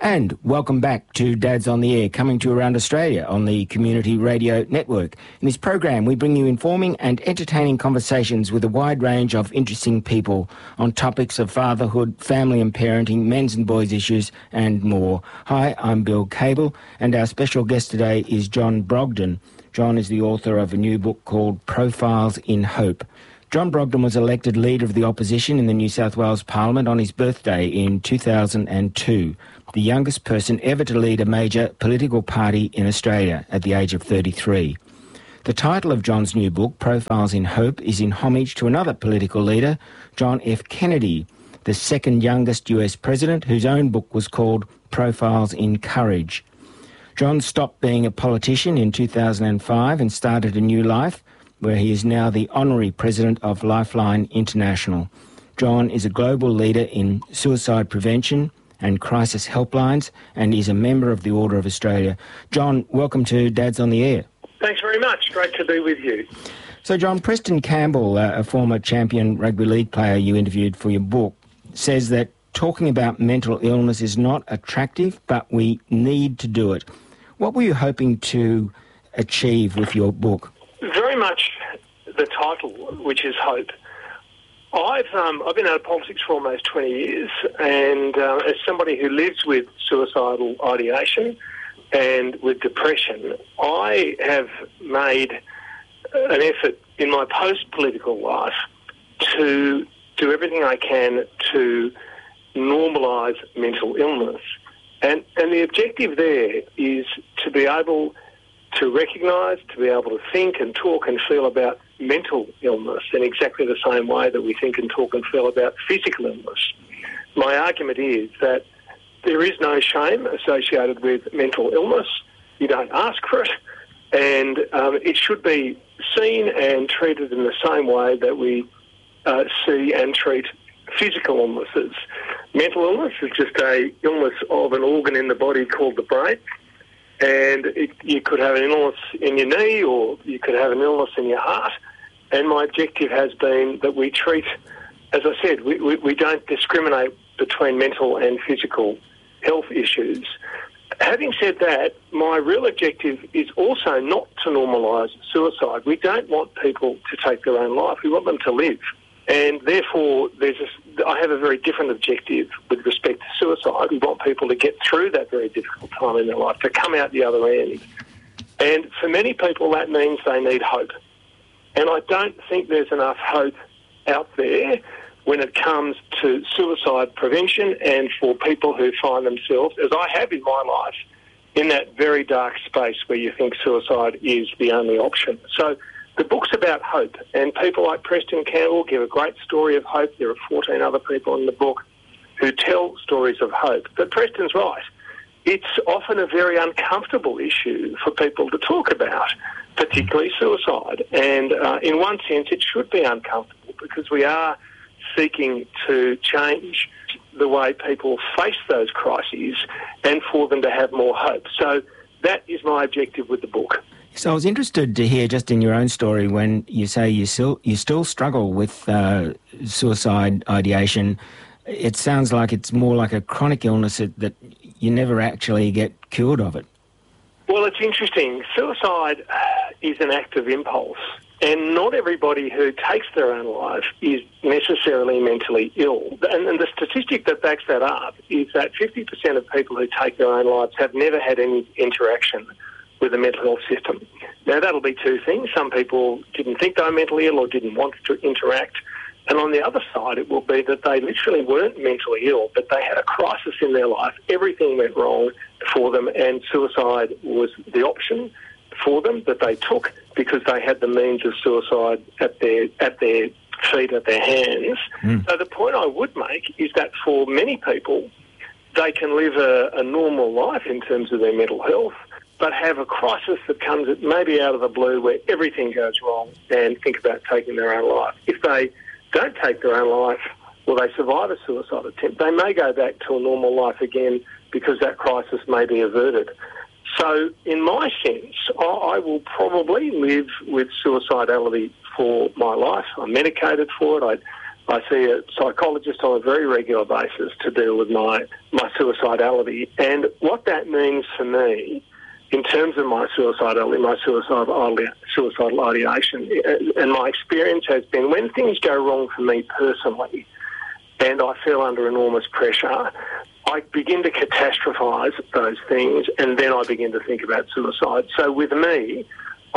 And welcome back to Dads on the Air, coming to you around Australia on the Community Radio Network. In this program, we bring you informing and entertaining conversations with a wide range of interesting people on topics of fatherhood, family and parenting, men's and boys' issues, and more. Hi, I'm Bill Cable, and our special guest today is John Brogden. John is the author of a new book called Profiles in Hope. John Brogden was elected Leader of the Opposition in the New South Wales Parliament on his birthday in 2002. The youngest person ever to lead a major political party in Australia at the age of 33. The title of John's new book, Profiles in Hope, is in homage to another political leader, John F. Kennedy, the second youngest US president, whose own book was called Profiles in Courage. John stopped being a politician in 2005 and started a new life, where he is now the honorary president of Lifeline International. John is a global leader in suicide prevention and crisis helplines, and is a member of the Order of Australia. John, welcome to Dads on the Air. Thanks very much. Great to be with you. So, John, Preston Campbell, a former champion rugby league player you interviewed for your book, says that talking about mental illness is not attractive, but we need to do it. What were you hoping to achieve with your book? Very much the title, which is Hope. I've been out of politics for almost 20 years, and as somebody who lives with suicidal ideation and with depression, I have made an effort in my post-political life to do everything I can to normalise mental illness. And the objective there is to be able to recognise, to be able to think and talk and feel about mental illness in exactly the same way that we think and talk and feel about physical illness. My argument is that there is no shame associated with mental illness. You don't ask for it, and it should be seen and treated in the same way that we see and treat physical illnesses. Mental illness is just an illness of an organ in the body called the brain. And you could have an illness in your knee, or you could have an illness in your heart. And my objective has been that we treat, as I said, we don't discriminate between mental and physical health issues. Having said that, my real objective is also not to normalise suicide. We don't want people to take their own life. We want them to live. And therefore, I have a very different objective with respect to suicide. We want people to get through that very difficult time in their life, to come out the other end. And for many people, that means they need hope. And I don't think there's enough hope out there when it comes to suicide prevention and for people who find themselves, as I have in my life, in that very dark space where you think suicide is the only option. So the book's about hope, and people like Preston Campbell give a great story of hope. There are 14 other people in the book who tell stories of hope. But Preston's right. It's often a very uncomfortable issue for people to talk about, particularly suicide. And in one sense, it should be uncomfortable because we are seeking to change the way people face those crises and for them to have more hope. So that is my objective with the book. So I was interested to hear just in your own story when you say you still struggle with suicide ideation. It sounds like it's more like a chronic illness that you never actually get cured of it. Well, it's interesting. Suicide is an act of impulse, and not everybody who takes their own life is necessarily mentally ill. And the statistic that backs that up is that 50% of people who take their own lives have never had any interaction with the mental health system. Now, that'll be two things. Some people didn't think they were mentally ill or didn't want to interact. And on the other side, it will be that they literally weren't mentally ill, but they had a crisis in their life. Everything went wrong for them, and suicide was the option for them that they took because they had the means of suicide at their feet, at their hands. So the point I would make is that for many people, they can live a normal life in terms of their mental health, but have a crisis that comes maybe out of the blue where everything goes wrong and think about taking their own life. If they don't take their own life or they survive a suicide attempt, they may go back to a normal life again because that crisis may be averted. So in my sense, I will probably live with suicidality for my life. I'm medicated for it. I see a psychologist on a very regular basis to deal with my suicidality. And what that means for me in terms of my suicidality, my suicidal ideation, and my experience has been when things go wrong for me personally and I feel under enormous pressure, I begin to catastrophise those things and then I begin to think about suicide. So with me,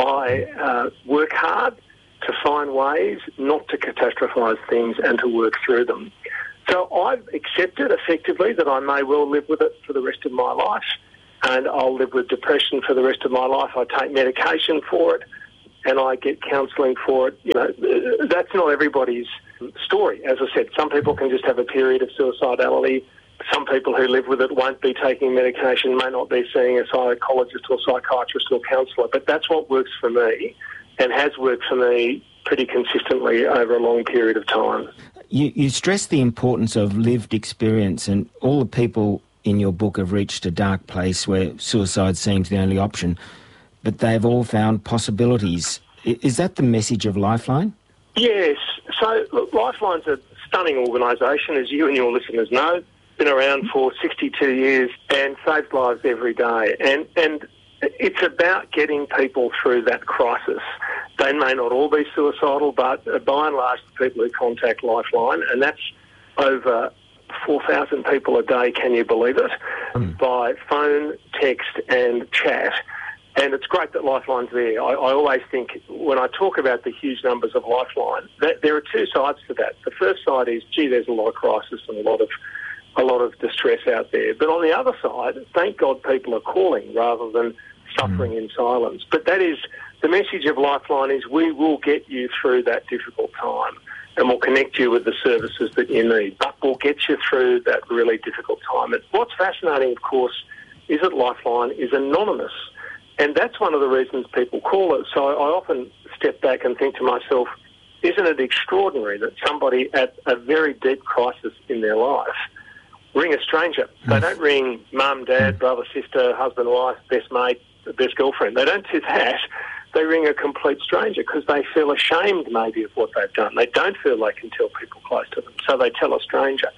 I work hard to find ways not to catastrophise things and to work through them. So I've accepted effectively that I may well live with it for the rest of my life, and I'll live with depression for the rest of my life. I take medication for it and I get counselling for it. You know, that's not everybody's story. As I said, some people can just have a period of suicidality. Some people who live with it won't be taking medication, may not be seeing a psychologist or psychiatrist or counsellor, but that's what works for me and has worked for me pretty consistently over a long period of time. You stress the importance of lived experience, and all the people in your book have reached a dark place where suicide seems the only option, but they've all found possibilities. Is that the message of Lifeline? Yes. So, look, Lifeline's a stunning organisation, as you and your listeners know. Been around for 62 years and saves lives every day. And it's about getting people through that crisis. They may not all be suicidal, but by and large, the people who contact Lifeline, and that's over 4,000 people a day, can you believe it, by phone, text and chat. And it's great that Lifeline's there. I always think when I talk about the huge numbers of Lifeline, that there are two sides to that. The first side is, gee, there's a lot of crisis and a lot of distress out there. But on the other side, thank God people are calling rather than suffering in silence. But that is, the message of Lifeline is we will get you through that difficult time and we'll connect you with the services that you need, but we'll get you through that really difficult time. And what's fascinating, of course, is that Lifeline is anonymous. And that's one of the reasons people call it. So I often step back and think to myself, isn't it extraordinary that somebody at a very deep crisis in their life ring a stranger? They don't ring mum, dad, brother, sister, husband, wife, best mate, best girlfriend. They don't do that. They ring a complete stranger because they feel ashamed maybe of what they've done. They don't feel they can tell people close to them, so they tell a stranger.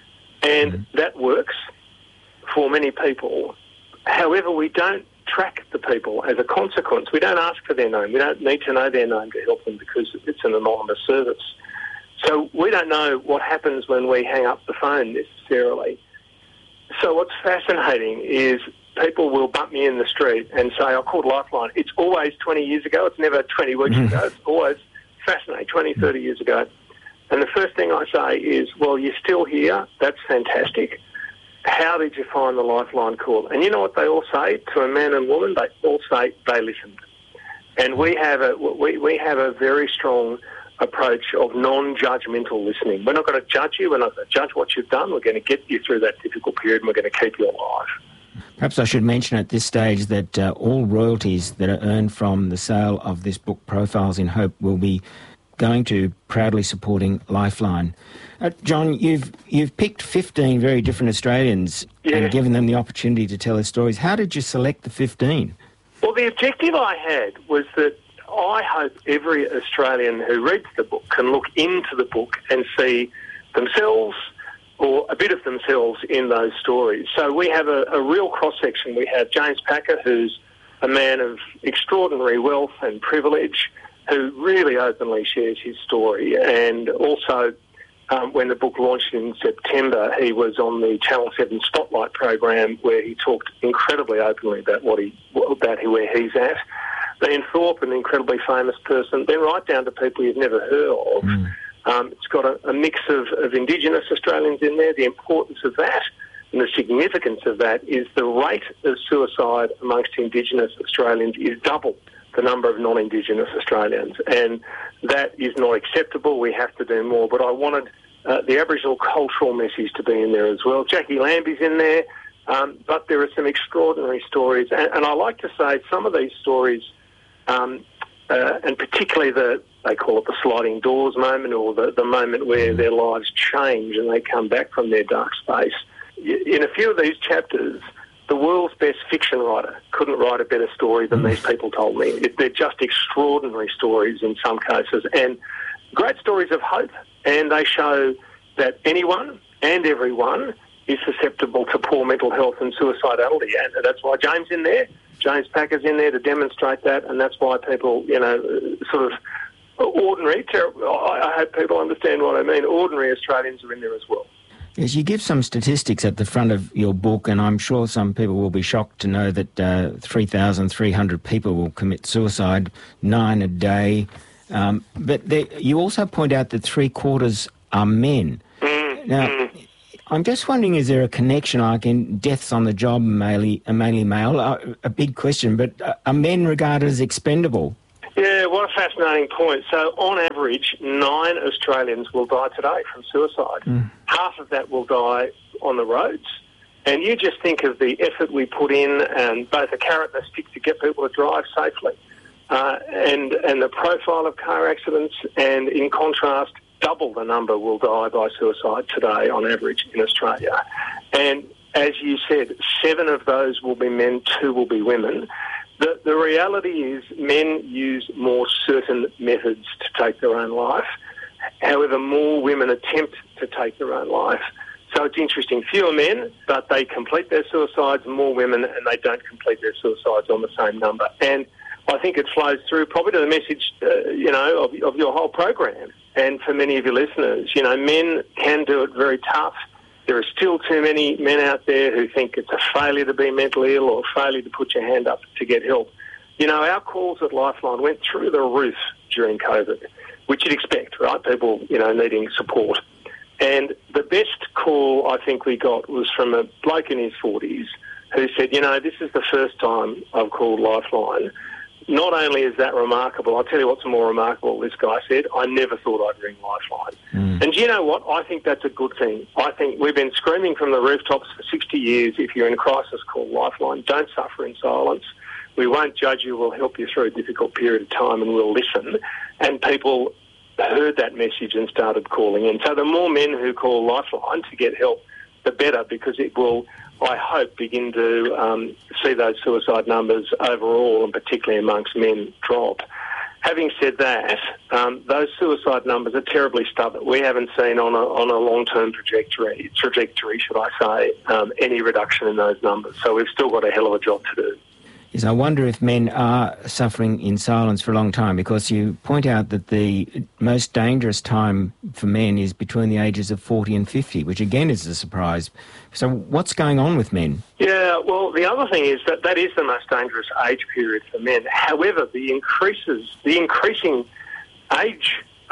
And that works for many people. However, we don't track the people as a consequence. We don't ask for their name. We don't need to know their name to help them because it's an anonymous service. So we don't know what happens when we hang up the phone necessarily. So what's fascinating is people will bump me in the street and say, I called Lifeline. It's always 20 years ago. It's never 20 weeks ago. It's always fascinating, 20, 30 years ago. And the first thing I say is, well, you're still here. That's fantastic. How did you find the Lifeline call? And you know what they all say to a man and woman? They all say they listened. And we have a very strong approach of non-judgmental listening. We're not going to judge you. We're not going to judge what you've done. We're going to get you through that difficult period and we're going to keep you alive. Perhaps I should mention at this stage that all royalties that are earned from the sale of this book, Profiles in Hope, will be going to proudly supporting Lifeline. John, you've picked 15 very different Australians and given them the opportunity to tell their stories. How did you select the 15? Well, the objective I had was that I hope every Australian who reads the book can look into the book and see themselves or a bit of themselves in those stories. So we have a real cross-section. We have James Packer, who's a man of extraordinary wealth and privilege, who really openly shares his story. And also, when the book launched in September, he was on the Channel 7 Spotlight program where he talked incredibly openly about where he's at. Ian Thorpe, an incredibly famous person, then right down to people you've never heard of. It's got a mix of Indigenous Australians in there. The importance of that and the significance of that is the rate of suicide amongst Indigenous Australians is double the number of non-Indigenous Australians. And that is not acceptable. We have to do more. But I wanted the Aboriginal cultural message to be in there as well. Jackie Lambie's in there. But there are some extraordinary stories. And I like to say some of these stories, and particularly they call it the sliding doors moment, or the moment where their lives change and they come back from their dark space. In a few of these chapters, the world's best fiction writer couldn't write a better story than these people told me. They're just extraordinary stories in some cases, and great stories of hope and they show that anyone and everyone is susceptible to poor mental health and suicidality. And that's why James Packer's in there to demonstrate that, and that's why people, sort of ordinary, I hope people understand what I mean, ordinary Australians are in there as well. Yes, you give some statistics at the front of your book, and I'm sure some people will be shocked to know that 3,300 people will commit suicide, 9 a day. But you also point out that 3/4 are men. Now, I'm just wondering, is there a connection, like in deaths on the job, mainly male? A big question, but are men regarded as expendable? Yeah, what a fascinating point. So on average, 9 Australians will die today from suicide. Half of that will die on the roads. And you just think of the effort we put in, and both the carrot and the stick to get people to drive safely, and the profile of car accidents, and in contrast, double the number will die by suicide today on average in Australia. And as you said, 7 of those will be men, 2 will be women. The reality is men use more certain methods to take their own life. However, more women attempt to take their own life. So it's interesting. Fewer men, but they complete their suicides, more women, and they don't complete their suicides on the same number. And I think it flows through probably to the message, of your whole program. And for many of your listeners, men can do it very tough. There are still too many men out there who think it's a failure to be mentally ill or a failure to put your hand up to get help. Our calls at Lifeline went through the roof during COVID, which you'd expect, right? People, needing support. And the best call I think we got was from a bloke in his 40s who said, this is the first time I've called Lifeline. Not only is that remarkable, I'll tell you what's more remarkable, this guy said, I never thought I'd ring Lifeline. And do you know what? I think that's a good thing. I think we've been screaming from the rooftops for 60 years, if you're in crisis, call Lifeline. Don't suffer in silence. We won't judge you. We'll help you through a difficult period of time, and we'll listen. And people heard that message and started calling in. So the more men who call Lifeline to get help, the better, because it will, I hope, begin to see those suicide numbers overall, and particularly amongst men, drop. Having said that, those suicide numbers are terribly stubborn. We haven't seen on a long-term trajectory, should I say, any reduction in those numbers. So we've still got a hell of a job to do. Yes, I wonder if men are suffering in silence for a long time, because you point out that the most dangerous time for men is between the ages of 40 and 50, which again is a surprise. So what's going on with men? Yeah, well, the other thing is that is the most dangerous age period for men. However, the increasing age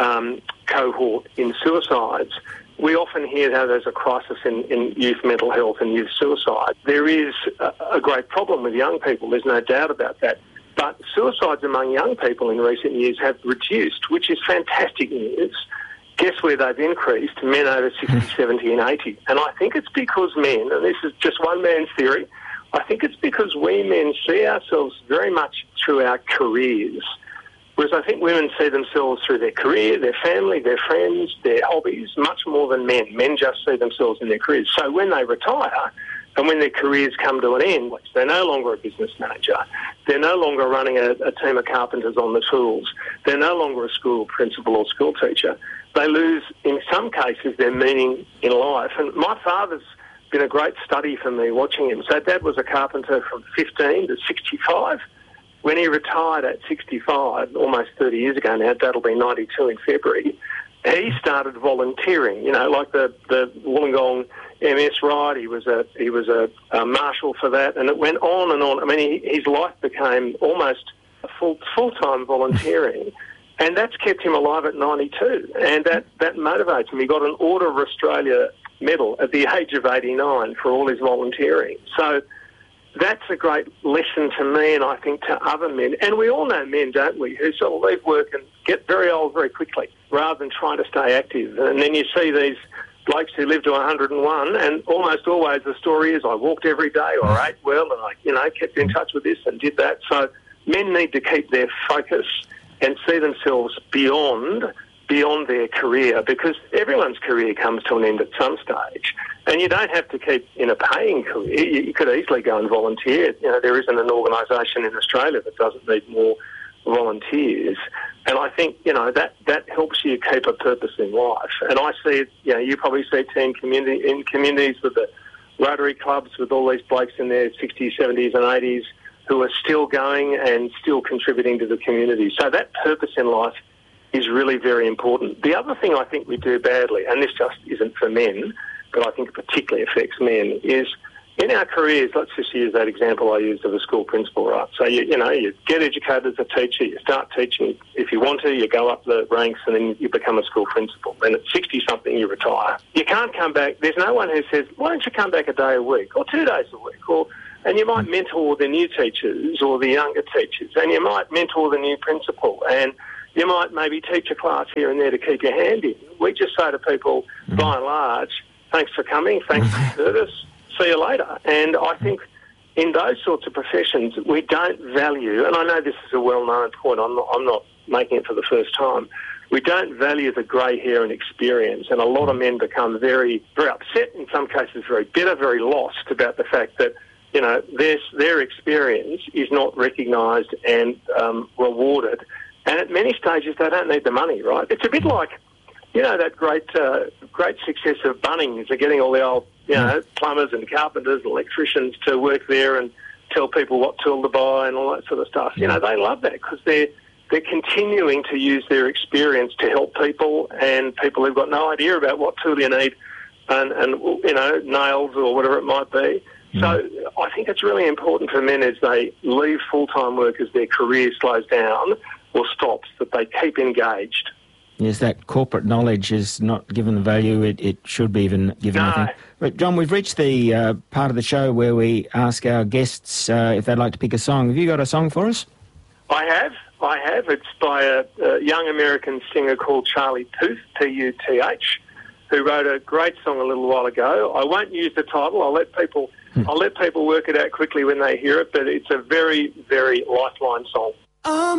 cohort in suicides, we often hear how there's a crisis in youth mental health and youth suicide. There is a great problem with young people, there's no doubt about that. But suicides among young people in recent years have reduced, which is fantastic news. Guess where they've increased? Men over 60, 70 and 80. And I think it's because men, and this is just one man's theory, I think it's because we men see ourselves very much through our careers. Whereas I think women see themselves through their career, their family, their friends, their hobbies, much more than men. Men just see themselves in their careers. So when they retire and when their careers come to an end, they're no longer a business manager. They're no longer running a team of carpenters on the tools. They're no longer a school principal or school teacher. They lose, in some cases, their meaning in life. And my father's been a great study for me watching him. So Dad was a carpenter from 15 to 65. When he retired at 65, almost 30 years ago now, Dad'll be 92 in February, he started volunteering, like the Wollongong MS ride. He was a marshal for that, and it went on and on. I mean, his life became almost a full-time volunteering, and that's kept him alive at 92, and that motivates him. He got an Order of Australia medal at the age of 89 for all his volunteering. So that's a great lesson to me, and I think to other men. And we all know men, don't we, who sort of leave work and get very old very quickly rather than trying to stay active. And then you see these blokes who live to 101, and almost always the story is, I walked every day, or ate well, and I kept in touch with this and did that. So men need to keep their focus and see themselves beyond their career, because everyone's career comes to an end at some stage. And you don't have to keep in a paying career. You could easily go and volunteer. There isn't an organisation in Australia that doesn't need more volunteers. And I think, that helps you keep a purpose in life. And I see it, you probably see it in communities with the Rotary clubs, with all these blokes in their 60s, 70s and 80s who are still going and still contributing to the community. So that purpose in life is really very important. The other thing I think we do badly, and this just isn't for men, but I think it particularly affects men, is in our careers, let's just use that example I used of a school principal, right? So, you get educated as a teacher, you start teaching. If you want to, you go up the ranks and then you become a school principal. Then at 60-something, you retire. You can't come back. There's no one who says, why don't you come back a day a week or 2 days a week? And you might mentor the new teachers or the younger teachers, and you might mentor the new principal, and you might maybe teach a class here and there to keep your hand in. We just say to people, by and large, thanks for coming, thanks for your service, see you later. And I think in those sorts of professions, we don't value, and I know this is a well-known point, I'm not making it for the first time, we don't value the grey hair and experience, and a lot of men become very, very upset, in some cases very bitter, very lost about the fact that their experience is not recognised and rewarded. And at many stages, they don't need the money, right? It's a bit like, that great success of Bunnings. They're getting all the old, plumbers and carpenters and electricians to work there and tell people what tool to buy and all that sort of stuff. They love that because they're continuing to use their experience to help people and people who've got no idea about what tool you need and nails or whatever it might be. So I think it's really important for men as they leave full-time work, as their career slows down or stops, that they keep engaged. Yes, that corporate knowledge is not given the value it should be given, I think. But John, we've reached the part of the show where we ask our guests if they'd like to pick a song. Have you got a song for us? I have. It's by a young American singer called Charlie Puth, P-U-T-H, who wrote a great song a little while ago. I won't use the title. I'll let people work it out quickly when they hear it, but it's a very, very lifeline song.